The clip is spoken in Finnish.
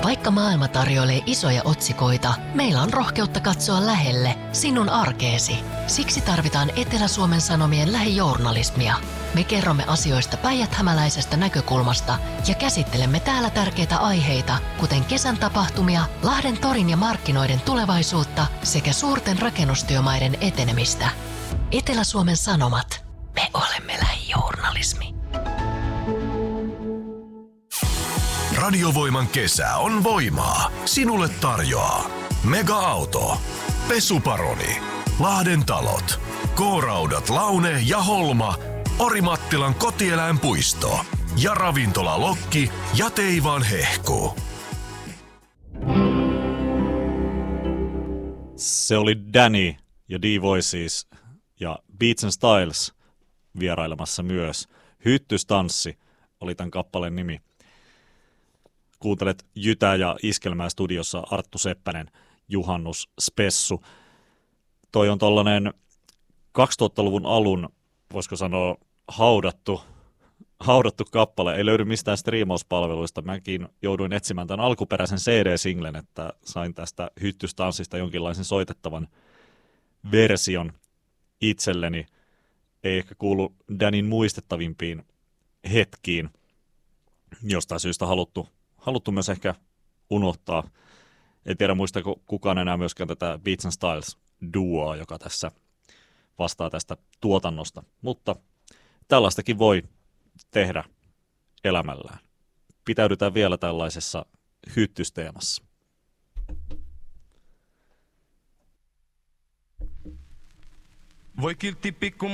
Vaikka maailma tarjoilee isoja otsikoita, meillä on rohkeutta katsoa lähelle, sinun arkeesi. Siksi tarvitaan Etelä-Suomen Sanomien lähijournalismia. Me kerromme asioista päijäthämäläisestä näkökulmasta ja käsittelemme täällä tärkeitä aiheita, kuten kesän tapahtumia, Lahden torin ja markkinoiden tulevaisuutta sekä suurten rakennustyömaiden etenemistä. Etelä-Suomen Sanomat. Me olemme lähijournalismi. Radiovoiman kesä on voimaa. Sinulle tarjoaa Mega-auto, Pesuparoni, Lahden talot, K-raudat Laune ja Holma, Orimattilan kotieläinpuisto ja ravintola Lokki ja Teivan hehku. Se oli Danny ja D-Voices ja Beats and Styles vierailemassa myös. Hyttystanssi oli tämän kappaleen nimi. Kuuntelet Jytä ja Iskelmää studiossa Arttu Seppänen, Juhannus Spessu. Toi on tollainen 2000-luvun alun, voisiko sanoa, haudattu kappale. Ei löydy mistään striimauspalveluista. Mäkin jouduin etsimään tämän alkuperäisen CD-singlen, että sain tästä Hyttystanssista jonkinlaisen soitettavan version itselleni. Ei ehkä kuulu Danin muistettavimpiin hetkiin. Jostain syystä haluttu myös ehkä unohtaa. En tiedä muistako kukaan enää myöskään tätä Beats and Styles duoa, joka tässä vastaa tästä tuotannosta. Mutta tällaistakin voi tehdä elämällään. Pitäydytään vielä tällaisessa hyttysteemassa. Voi kiltti pikku